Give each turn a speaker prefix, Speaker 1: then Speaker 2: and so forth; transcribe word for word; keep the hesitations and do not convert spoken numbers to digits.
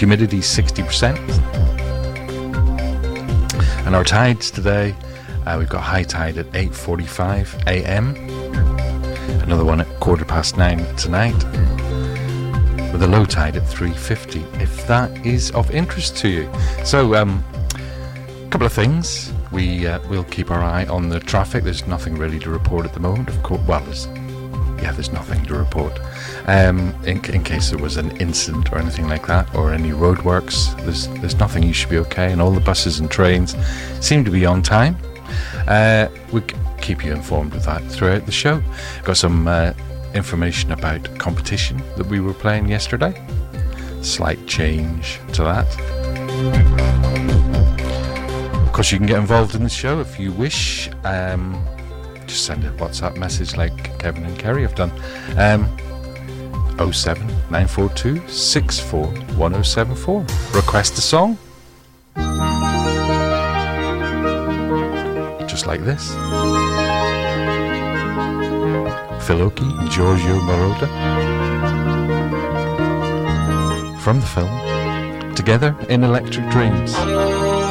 Speaker 1: Humidity sixty percent. And our tides today, uh, we've got high tide at eight forty-five a m. Another one at quarter past nine tonight, with a low tide at three fifty, if that is of interest to you. So, um, a couple of things. We uh, will keep our eye on the traffic. There's nothing really to report at the moment, of course. Well, there's, yeah, there's nothing to report. Um, in, in case there was an incident or anything like that, or any roadworks, there's there's nothing. You should be okay, and all the buses and trains seem to be on time. Uh, we keep you informed of that throughout the show. Got some uh, information about competition that we were playing yesterday. Slight change to that. Of course, you can get involved in the show if you wish. Um, just send a WhatsApp message like Kevin and Kerry have done. Um, oh seven nine four two six four one oh seven four. Request a song. Just like this. Phil Oakey and Giorgio Moroder from the film Together in Electric Dreams.